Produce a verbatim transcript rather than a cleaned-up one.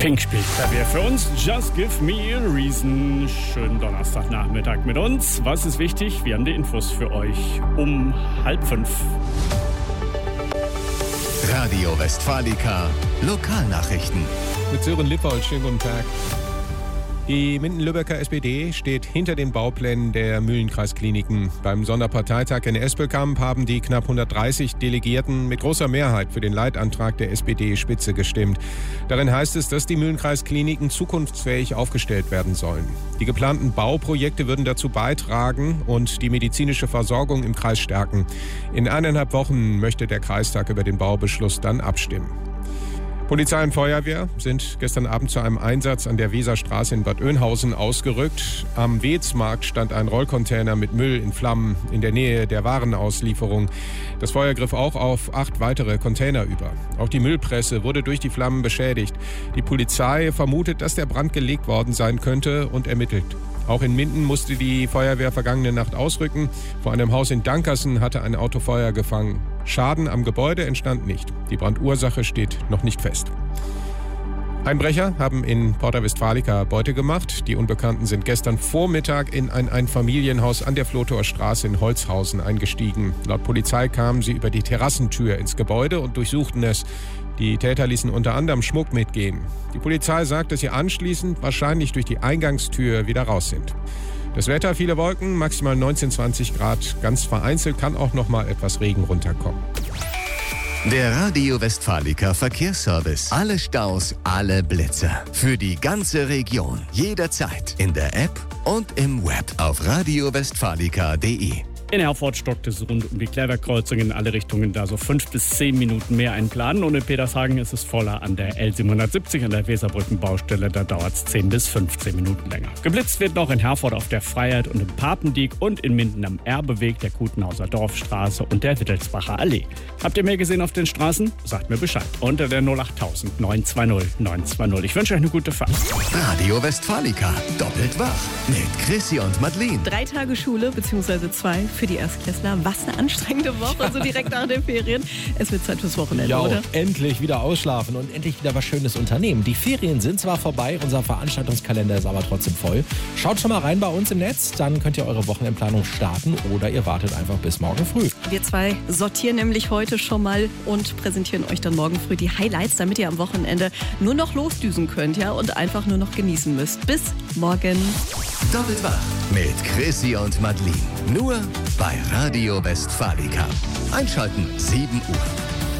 Pink spielt Klavier für uns. Just give me a reason. Schönen Donnerstagnachmittag mit uns. Was ist wichtig? Wir haben die Infos für euch um halb fünf. Radio Westfalica Lokalnachrichten. Mit Sören Lippold, schönen guten Tag. Die Minden-Lübecker S P D steht hinter den Bauplänen der Mühlenkreiskliniken. Beim Sonderparteitag in Espelkamp haben die knapp hundertdreißig Delegierten mit großer Mehrheit für den Leitantrag der S P D-Spitze gestimmt. Darin heißt es, dass die Mühlenkreiskliniken zukunftsfähig aufgestellt werden sollen. Die geplanten Bauprojekte würden dazu beitragen und die medizinische Versorgung im Kreis stärken. In eineinhalb Wochen möchte der Kreistag über den Baubeschluss dann abstimmen. Polizei und Feuerwehr sind gestern Abend zu einem Einsatz an der Weserstraße in Bad Oeynhausen ausgerückt. Am Weedsmarkt stand ein Rollcontainer mit Müll in Flammen in der Nähe der Warenauslieferung. Das Feuer griff auch auf acht weitere Container über. Auch die Müllpresse wurde durch die Flammen beschädigt. Die Polizei vermutet, dass der Brand gelegt worden sein könnte und ermittelt. Auch in Minden musste die Feuerwehr vergangene Nacht ausrücken. Vor einem Haus in Dankersen hatte ein Auto Feuer gefangen. Schaden am Gebäude entstand nicht. Die Brandursache steht noch nicht fest. Einbrecher haben in Porta Westfalica Beute gemacht. Die Unbekannten sind gestern Vormittag in ein Einfamilienhaus an der Flotower Straße in Holzhausen eingestiegen. Laut Polizei kamen sie über die Terrassentür ins Gebäude und durchsuchten es. Die Täter ließen unter anderem Schmuck mitgehen. Die Polizei sagt, dass sie anschließend wahrscheinlich durch die Eingangstür wieder raus sind. Das Wetter, viele Wolken, maximal neunzehn, zwanzig Grad. Ganz vereinzelt kann auch noch mal etwas Regen runterkommen. Der Radio Westfalica Verkehrsservice. Alle Staus, alle Blitzer. Für die ganze Region. Jederzeit. In der App und im Web. Auf radio westfalica punkt de. In Herford stockt es rund um die Klärwerkkreuzung in alle Richtungen, da so fünf bis zehn Minuten mehr einplanen. Und in Petershagen ist es voller an der L siebenhundertsiebzig an der Weserbrückenbaustelle. Da dauert es zehn bis fünfzehn Minuten länger. Geblitzt wird noch in Herford auf der Freiheit und im Papendiek und in Minden am Erbeweg, der Kutenhauser Dorfstraße und der Wittelsbacher Allee. Habt ihr mehr gesehen auf den Straßen? Sagt mir Bescheid. Unter der null acht null null neun zwei null neun zwei null. Ich wünsche euch eine gute Fahrt. Radio Westfalica. Doppelt wach. Mit Chrissy und Madeleine. Drei Tage Schule, beziehungsweise zwei für die Erstklässler. Was eine anstrengende Woche, so direkt nach den Ferien. Es wird Zeit fürs Wochenende, ja, oder? Endlich wieder ausschlafen und endlich wieder was Schönes unternehmen. Die Ferien sind zwar vorbei, unser Veranstaltungskalender ist aber trotzdem voll. Schaut schon mal rein bei uns im Netz, dann könnt ihr eure Wochenendplanung starten oder ihr wartet einfach bis morgen früh. Wir zwei sortieren nämlich heute schon mal und präsentieren euch dann morgen früh die Highlights, damit ihr am Wochenende nur noch losdüsen könnt, ja, und einfach nur noch genießen müsst. Bis morgen. Doppelt wach mit Chrissy und Madeleine. Nur bei Radio Westfalica. Einschalten sieben Uhr.